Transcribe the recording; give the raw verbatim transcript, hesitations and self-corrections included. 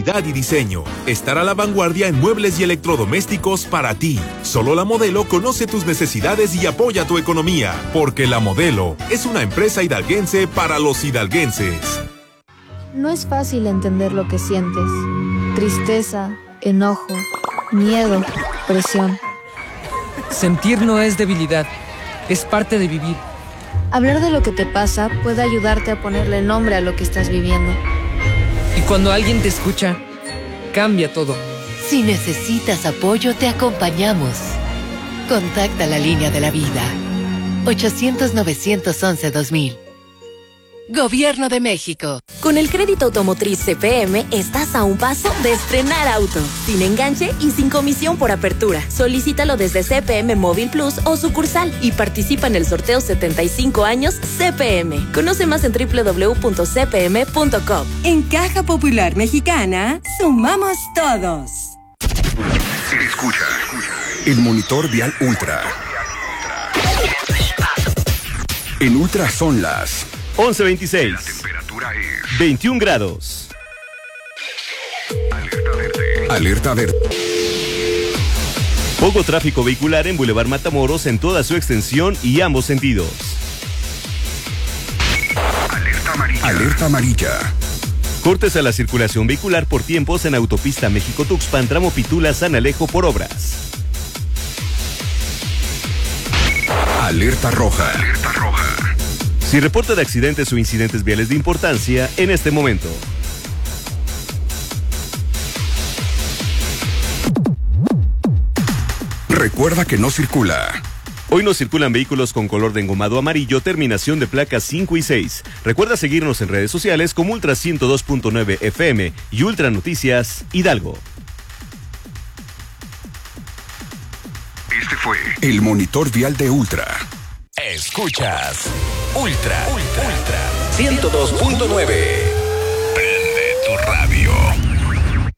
calidad y diseño. Estar a la vanguardia en muebles y electrodomésticos para ti. Solo La Modelo conoce tus necesidades y apoya tu economía, porque La Modelo es una empresa hidalguense para los hidalguenses. No es fácil entender lo que sientes. Tristeza, enojo, miedo, presión. Sentir no es debilidad, es parte de vivir. Hablar de lo que te pasa puede ayudarte a ponerle nombre a lo que estás viviendo. Y cuando alguien te escucha, cambia todo. Si necesitas apoyo, te acompañamos. Contacta la línea de la vida. ochocientos, novecientos once, dos mil. Gobierno de México. Con el crédito automotriz C P M estás a un paso de estrenar auto, sin enganche y sin comisión por apertura. Solicítalo desde C P M Móvil Plus o sucursal y participa en el sorteo setenta y cinco años C P M. Conoce más en doble u doble u doble u punto c p m punto com. En Caja Popular Mexicana, sumamos todos. Escucha el monitor Vial Ultra. En Ultra son las once veintiséis. La temperatura es veintiún grados. Alerta verde. Alerta verde. Poco tráfico vehicular en Boulevard Matamoros en toda su extensión y ambos sentidos. Alerta amarilla. Alerta amarilla. Cortes a la circulación vehicular por tiempos en Autopista México-Tuxpan, tramo Pitula-San Alejo por obras. Alerta roja. Alerta roja. Si reporta de accidentes o incidentes viales de importancia en este momento. Recuerda que no circula. Hoy no circulan vehículos con color de engomado amarillo, terminación de placas cinco y seis. Recuerda seguirnos en redes sociales como Ultra ciento dos punto nueve F M y Ultra Noticias Hidalgo. Este fue el monitor vial de Ultra. Escuchas Ultra, Ultra, Ultra ciento dos punto nueve.